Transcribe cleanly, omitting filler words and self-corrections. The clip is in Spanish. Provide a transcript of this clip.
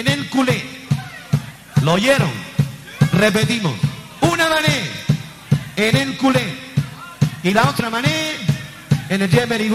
en el culé. ¿Lo oyeron? Repetimos. Una mané en el culé y la otra mané en el Yemen.